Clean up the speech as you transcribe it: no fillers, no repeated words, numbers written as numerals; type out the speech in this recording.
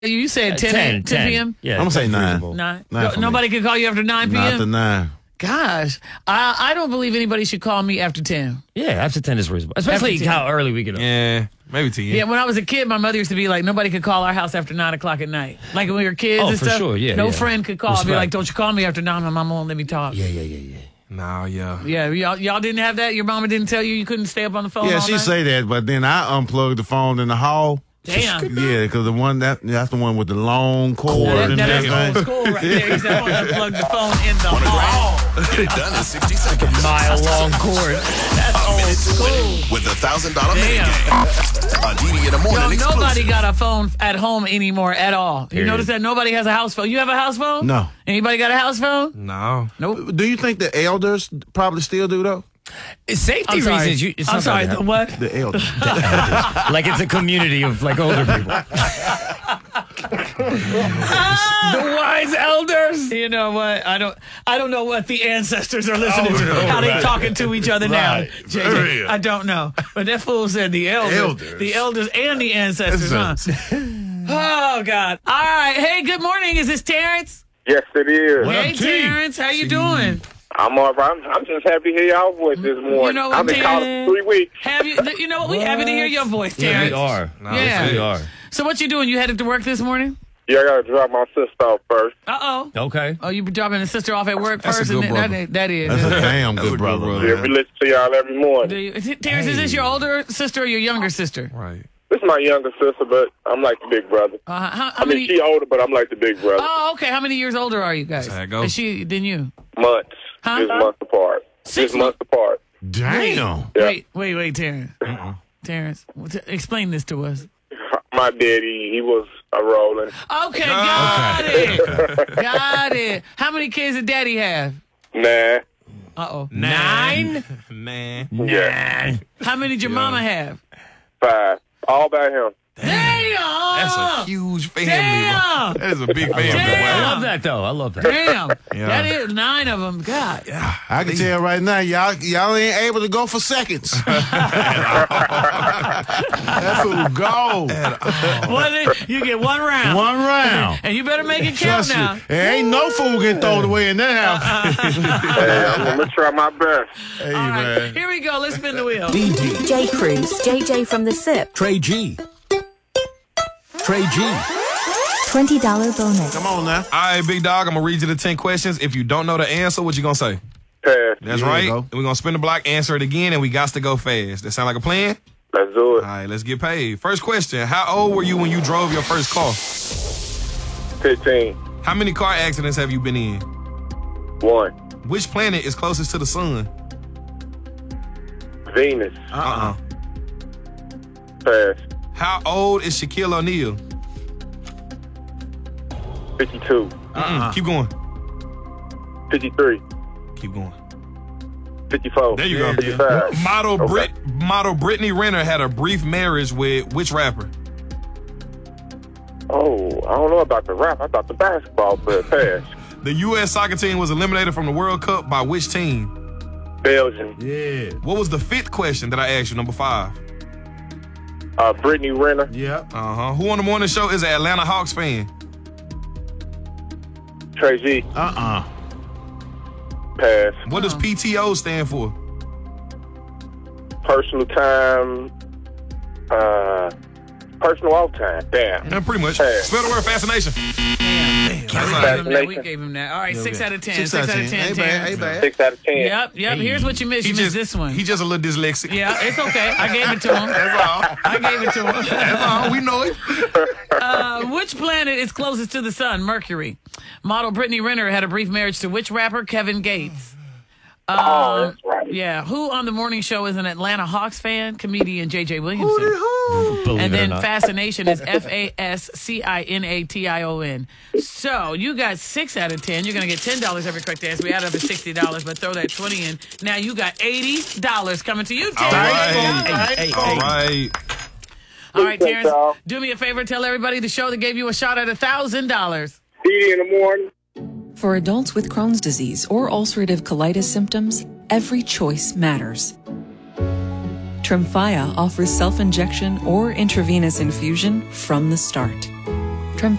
You said 10 p.m.? Yeah, I'm going to say 9. 9? Nine for me. Nobody could call you after 9 p.m.? Not the 9. Gosh, I don't believe anybody should call me after 10. Yeah, after 10 is reasonable. Especially After 10. how early we get up. Yeah, maybe 10. Yeah, when I was a kid, my mother used to be like, nobody could call our house after 9 o'clock at night. Like when we were kids Oh, and for stuff. sure, yeah, no yeah. friend could call. Be Respect. like, don't you call me after 9. My mama won't let me talk. Yeah. Nah, yeah. Yeah, y'all didn't have that? Your mama didn't tell you couldn't stay up on the phone Yeah, all she night? say that, but then I unplugged the phone in the hall. Damn. Yeah, because that's the one with the long cord and That's everything. old school right there. He said, I want to plug the phone in the hall. Get it done in 60 seconds. Mile-long cord. That's A old minute to school. win with the $1,000 minute Damn. game. A DD in the morning Yo, nobody exclusive. got a phone at home anymore at all. You Period. notice that nobody has a house phone? You have a house phone? No. Anybody got a house phone? No. Nope. Do you think the elders probably still do, though? Safety I'm sorry. reasons. It's I'm not sorry. gonna The what? The elders. happen. Like it's a community of like older people. The wise elders. You know what? I don't know what the ancestors are listening to. no, How they right. talking to each other Right. now. JJ, I don't know. But that fool said the elders. The elders and the ancestors, huh? Oh God. All right. Hey, good morning. Is this Terrence? Yes, it is. Hey, Terrence. How you doing? I'm all right. I'm just happy to hear y'all voice this morning. You know what, I've been calling for 3 weeks. Have you? You know what? We happy to hear your voice, Yeah, Terrence. we are. No, Yeah. We are. So what you doing? You headed to work this morning? Yeah, I got to drop my sister off first. Uh-oh. Okay. Oh, you dropping the sister off at work That's a first? good and brother. that is. That's a damn That's a good good brother. brother. Yeah, we listen to y'all every morning. Terrence, is this your older sister or your younger sister? Right. This is my younger sister, but I'm like the big brother. How I mean, many? she older, but I'm like the big brother. Oh, okay. How many years older are you guys? That's how it goes. Is than you? Months. Huh? Just months apart. 6 Just months apart. Damn. Yeah. Wait, Terrence. Terrence, explain this to us. My daddy, he was a rolling. Okay, got it. Got it. How many kids did Daddy have? Nah. Uh-oh. 9? Man. Yeah. How many did your mama have? 5. All by him. Damn. That's a huge family. Damn. Bro. That is a big family. Damn. I Wow. love that though. I love that. Damn. Yeah. That is 9 of them. God. I can tell right now, y'all ain't able to go for seconds. That's who go. You get 1 round. One round. And you better make it count Trust me. now. There ain't no food getting thrown away in that house. Hey, I'm going to try my best. Hey, All right. man. Here we go. Let's spin the wheel. DD. J. Cruz, JJ from the SIP. Trey G. Trey G. $20 bonus. Come on now. All right, big dog, I'm going to read you the 10 questions. If you don't know the answer, what you going to say? Pass. That's There you right. go. And we're going to spin the block, answer it again, and we got to go fast. That sound like a plan? Let's do it. All right, let's get paid. First question. How old were you when you drove your first car? 15. How many car accidents have you been in? 1. Which planet is closest to the sun? Venus. Uh-uh. Pass. How old is Shaquille O'Neal? 52. Keep going. 53. Keep going. 54. There you go. 55. Model Brittany Renner had a brief marriage with which rapper? Oh, I don't know about the rap. I thought the basketball, but pass. The U.S. soccer team was eliminated from the World Cup by which team? Belgium. Yeah. What was the 5th question that I asked you, number 5? Brittany Renner. Yep. Uh-huh. Who on the morning show is an Atlanta Hawks fan? Trey G. Uh-uh. Pass. What does PTO stand for? Personal time. Personal off time. Damn. Yeah, pretty much. Pass. Spell the word fascination. We gave him that. All right, 6 out of 10. 6 out of 10. Ain't bad. Ain't bad. 6 out of 10. Yep. Here's what you missed. You missed this one. He just a little dyslexic. Yeah, it's okay. I gave it to him. That's all. I gave it to him. That's all. We know it. Which planet is closest to the sun? Mercury. Model Brittany Renner had a brief marriage to which rapper? Kevin Gates. Oh, that's right. Yeah. Who on the morning show is an Atlanta Hawks fan? Comedian J.J. Williamson. Believe And it or then not. fascination is FASCINATION. So you got 6 out of 10. You're going to get $10 every correct answer. We add up to $60, but throw that 20 in. Now you got $80 coming to you, All Terrence. right. All right. All right, Terrence, y'all. do me a favor. Tell everybody the show that gave you a shot at $1,000. DD in the morning. For adults with Crohn's disease or ulcerative colitis symptoms, every choice matters. Tremfya offers self-injection or intravenous infusion from the start.